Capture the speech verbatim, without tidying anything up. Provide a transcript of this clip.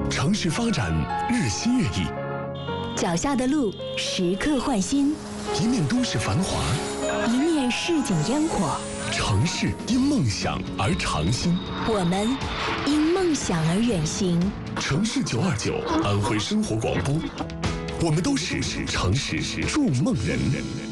城市发展日新月异， 脚下的路时刻换新， 一面都市繁华， 一面市井烟火。 城市因梦想而长新， 我们因梦想而远行。 城市九二九，安徽生活广播，我们都是城市筑梦人。